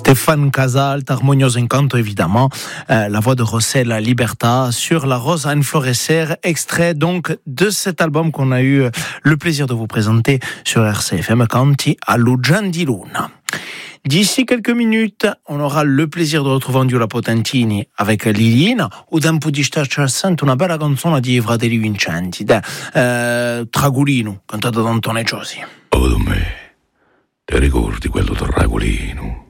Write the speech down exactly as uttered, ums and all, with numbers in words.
Stéphane Casal, Harmonioso Incanto évidemment, euh, la voix de Rossella Libertà sur La Rosa in Florescer, extrait donc de cet album qu'on a eu le plaisir de vous présenter sur R C F M, Canti a Lugian di Luna. D'ici quelques minutes, on aura le plaisir de retrouver Andiola Potentini avec Lilina, o tempo di starci assente una bella canzone di Fratelli Vincenti, da eh, Tragulino, cantata da Antonio Giosi. Oh, me, ti ricordi quello Tragulino?